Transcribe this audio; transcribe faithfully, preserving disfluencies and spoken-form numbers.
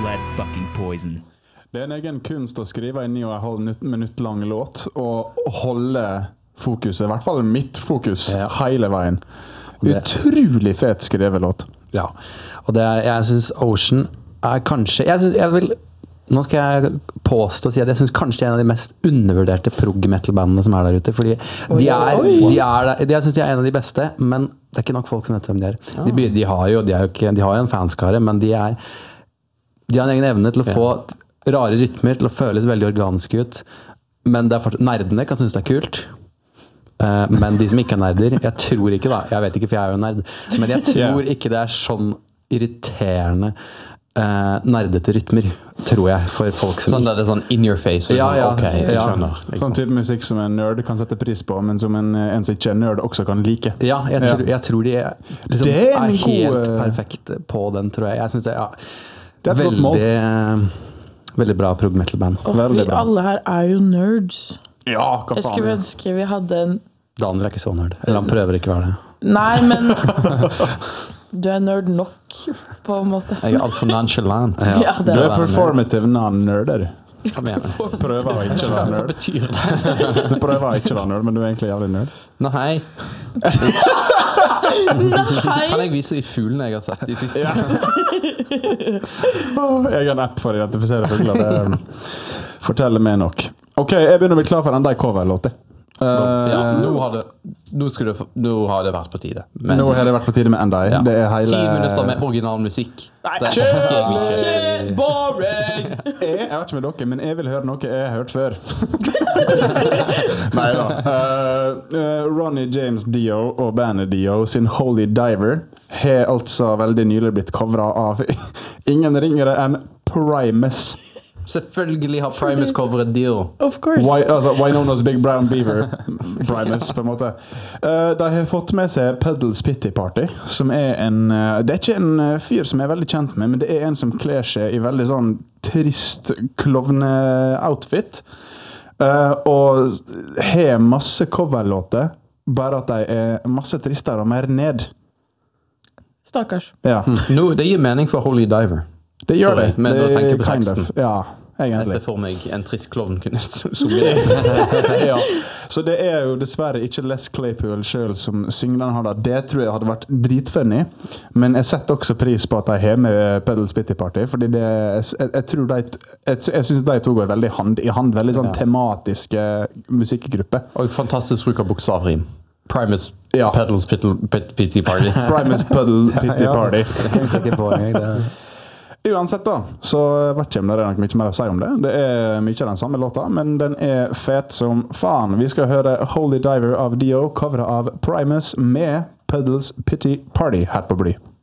lead fucking poison. Det er en egen kunst å skrive en ni og en halv minutt lang låt og holde fokuset, i hvert fall mitt fokus, ja. Hele veien. Utrolig fet skrevet låt. Ja, og det er, jeg synes Ocean er kanskje, jeg synes, jeg vil, nå skal jeg påstå og si at jeg synes kanskje det er en av de mest undervurderte prog-metal-bandene som er der ute, fordi de er, de er der, jeg synes de er en av de beste, men det er ikke nok folk som vet hvem de er. De, de har jo, de er jo ikke, de har jo en fanskare, men de er, de har en egen evne til å få rare rytmer, til å føles veldig organisk ut, men det er fortsatt, nerdene kan synes det er kult, uh, men de som ikke er nerder, jeg tror ikke da, jeg vet ikke for jeg er jo nerd, men jeg tror ikke det er sånn irriterende Uh, nerdete rytmer, tror jeg, for folk som... Sånn der det er sånn in your face, ja, ja, ok, jeg ja. skjønner. Liksom. Sånn type musikk som en nerd kan sette pris på, men som en, en som ikke er nerd også kan like. Ja, jeg, ja. Tror, jeg tror de er, liksom, det er, er helt god, perfekte på den, tror jeg. Jeg synes det, ja, det er veldig, veldig bra prog metal band. Og vi alle her er jo nerds. Ja, hva faen. Jeg skulle ønske vi hadde en... Daniel er ikke så nerd, eller han prøver ikke å være det. Nei, men... Du er nerd nok, på en måte. Jeg er alt for nonchalant. Ja. Ja, du er performative non-nerder. Hva mener du? Prøver å ikke være nerd. Hva betyr det? Du prøver å ikke være nerd, men du er egentlig jævlig nerd. Nei. Nei. Kan jeg vise de fuglene jeg har sett de siste? Ja. Jeg har en app for å identifisere fugler. Det forteller meg nok. Ok, jeg begynner å bli klar for enda en cover-låt. Uh, ja, nå har, det, nå, du, nå har det vært på tide. Men, nå har det vært på tide med enda en. Ja. Det er hele... Ti minutter med original musikk. Nei, det er shit, boring! Jeg, jeg vet ikke med dere, men jeg vil høre noe jeg har hørt før. Nei da. Uh, uh, Ronnie James Dio og bandet Dio sin Holy Diver har altså veldig nylig blitt coveret av ingen ringere enn Primus. Selvfølgelig har Primus coveret Dio. Of course. Why, altså, Winona's Big Brown Beaver. Primus, på en måte. Uh, de har fått med seg Puddles Pity Party, som er en... Uh, det er ikke en fyr som er veldig kjent med, men det er en som kler seg i veldig sånn trist klovne-outfit. Uh, og har masse coverlåter, bare at de er masse tristere og mer ned. Stakkars. Ja. No, det gir mening for Holy Diver. Det gjør det. Men det å tenke på kind teksten. Of, ja, egentlig. Jeg ser for meg en trist klovn kunne sunge. Ja. Så det er jo dessverre ikke Les Claypool selv som synger den her da. Det tror jeg hadde vært dritfunny. Men jeg setter også pris på at de har med Puddles Pity Party, fordi det, jeg, jeg tror de, jeg, jeg synes de to går veldig hand i hand, veldig sånn ja. Tematiske musikkgrupper. Og fantastisk bruk av bokstavrim. Primus ja. Puddles Pity Party. Primus Puddle Pity Party. Jeg tenkte ikke på det, det er... Uansett da, så vet ikke om det er noe mye mer å si om det. Det er mye av den samme låta, men den er fet som faen. Vi skal høre Holy Diver av Dio, coveret av Primus med Puddles Pity Party her på Bly.